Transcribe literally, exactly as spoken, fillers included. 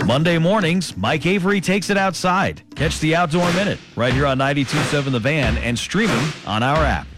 Monday mornings, Mike Avery takes it outside. Catch the Outdoor Minute right here on ninety-two point seven The Van and stream him on our app.